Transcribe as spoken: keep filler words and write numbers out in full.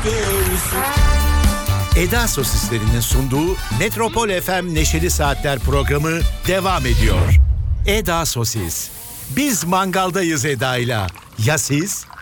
görsün. Eda Sosislerinin sunduğu Metropol F M Neşeli Saatler programı devam ediyor. Eda Sosis. Biz mangaldayız Eda'yla. Ya siz?